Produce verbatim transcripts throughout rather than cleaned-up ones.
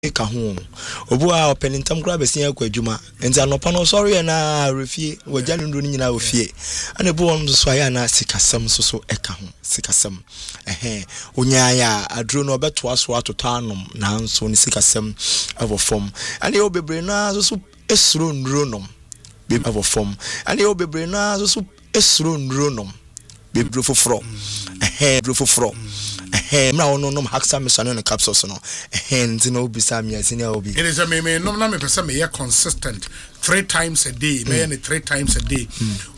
ka ho obu a openintam kra besia akwa adwuma enti anopa no sorry na refie wagya ndo nyina ofie ana bu won so aya na sikasem so so eka ho sikasem ehe onyaaya adro no beto aso atoto anom na nso ni sikasem avo form ana yo bebre na so so esro ndro nom be avo form ana yo bebre na so so esro ndro nom be bro foforo ehe bro foforo eh na ono nom haksa mesano ne capsules no eh nti no bisa me asini obi it is a me me no na me pesa me consistent three times a day me mm. three times a day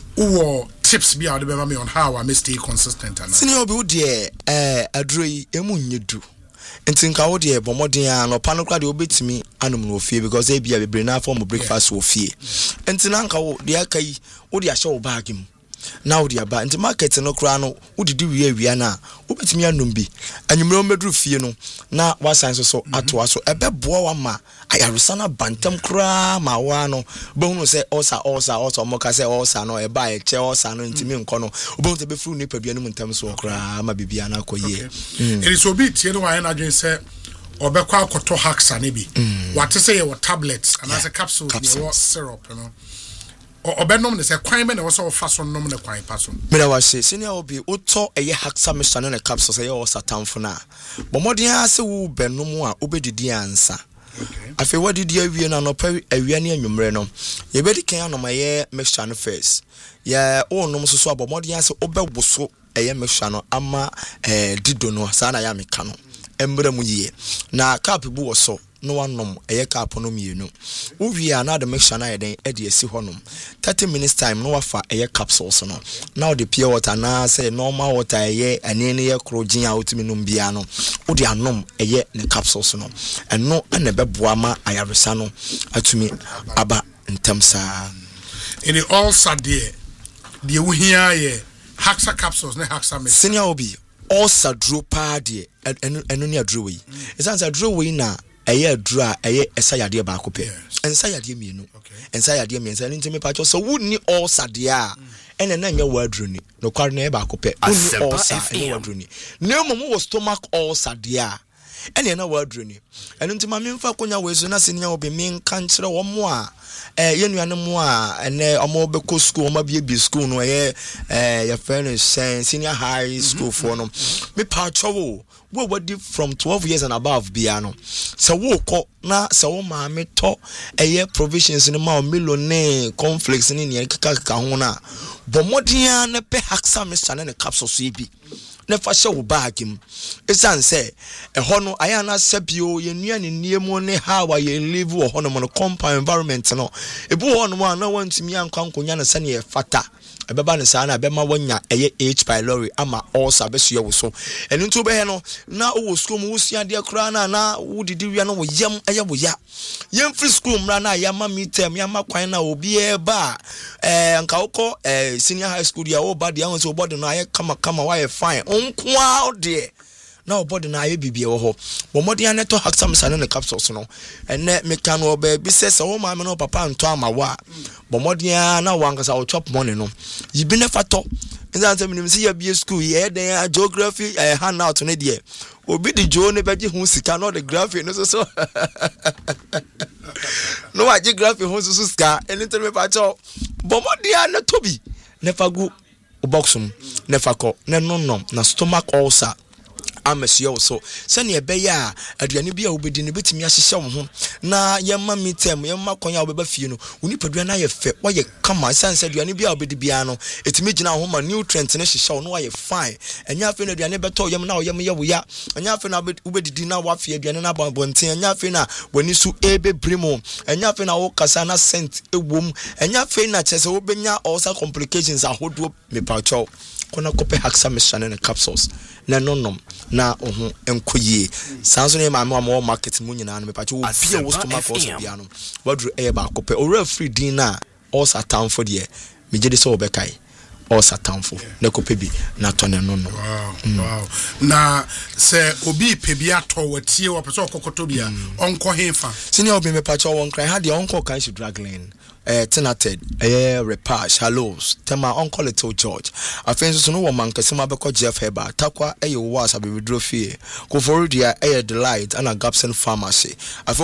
or tips be out be me on how I stay consistent and sini obi wo de eh adroi emu nyedu nti nka wo de bomoden a no pa no kra de obetimi anum no ofie because e bia bebre na form breakfast wo ofie nti na nka wo de akai wo de ahye wo bag mu now the aba nti market no kra no udidi wi awia na obetimi anum bi anyumre omedru fie no na wasan so so ato aso ebeboa wa ma ayaresa na bantam kra ma wa no bohunu se osa osa osa omoka se osa no eba e che osa no ntimi nko no obohunu te be fru ni padua no ntam so kra ma bibia na akoye it is obi tie no wa na dwen se obekwa akoto haksa ne bi what say your tablets and as a capsule your syrup you know obenom ne se kwan be na wo so faso nom ne kwan paso me da wa se senior obi uto eye haksa mesano ne capsules eye o satamfo na bomodin ase wo benom a obedidi ansa afi wadidi awie na no pa awia ne anwumre no ye bedi kan anomaye mesano first ya o nom so so abomodin ase obewuso eye mesano ama eh dido no sa na ya meka no embre mu yie na cap bu wo so no wanom eye cap no mienu uwi ana de mixture na yeden e de esi honom thirty minutes time no wafa eye capsules no now the pure water na say normal water eye anene ye krogin a otimi no bia no wo de anom eye ne capsules no eno ene beboa ma ayaresa no atumi aba ntamsa in the all sadie de wo hia ye haksa capsules ne haksa me senior obi all sadro pa de eno eno ne adro wi esan sadro wi na eye adura eye esayade ba akopɛ ensayade mienu ensayade miensa ni ntimi pacho so wuni all sade a ene na nya wadruni no kware na e ba akopɛ wuni all sade wadruni na momo wo stomach all sade a ene na wadruni eno ntimi mamfa konya weso na senya obi min kan kire wo mo a eh yenuane mo a ene omo be ko school omo bie bi school no eh eh ya friend senior high school for no me pacho wo we were from twelve years and above biano so wo ko na so wo ma me to eye provisions ni ma o millionaire conflicts ni ni kaka kaka ho na bomodian na pe haksa me sane ne capsule so bi na fa hye wo bag mu esan se e ho no aya na sabio ye nua ne niemu ne ha wa ye live wo ho no mo compound environment no ebu ho no ma na wantumi ankwankonya na sane e fata ebeba ne sa na bema wonya eye H pylori ama also abeso ye wo so enu nto be he no na wo school mu wusia de kra na na wudidi wia no wo yam eye wo ya yem free school mra na ya ma meetem ya ma kwan na obi e ba eh nka woko eh senior high school ya wo ba de anwo so body no aye kama kama wa ye fine onkwa de na body na aye bibie wo ho wo modi aneto haksam sane ne capsules no ene meka no ba bi se se wo ma me no papa nto ama wa bo modi na wankasa wo chop money no yibi ne fato nzan se minim se ya bi school ye den geography eh handout ne de obi di jo ne beji hu sika no the graphy no so so no wa geography hu so so sika ene to me pa cho bo modi na tobi ne fagu o boxum ne fako ne nonnom na stomach ulcer amesio so sene ebeya aduane bia obedi ne betimi ahyehye wo ho na yemma metem yemma konya obeba fie no oni padua na ye fe wo ye kama sanse aduane bia obedi bia no etimi gina ho ma nutrient ne hyehye wo no ye fine enya afi na aduane beto yem na yem ye wo ya enya afi na obedidi na wa fie aduane na bonbonten enya afi na wani su ebebrimo enya afi na wo kasa na scent ewom enya afi na chese wo benya ulcer complications ahodo me pacho kona kope haksa mesane ne capsules na nonnom na ohu enkoyie sanso ne ma ma market mu nyina no me pacho wo bia wo stomach also bia no wadru e ba kope ora free din na all satan for de me gede so obekai or satanfo na ko pebi na tone no no wow mm. wow na se obi pebi ato watie wo pese okokoto bia onko hefa senior obi me pa cho won cry ha de onko kan shi dragline eh tenated eh repash hallows tema uncle little George afenso so no wo mankase ma beko Jeff Heba takwa eh wo asa be withdraw fee ko for dia eh delight and a Gapson pharmacy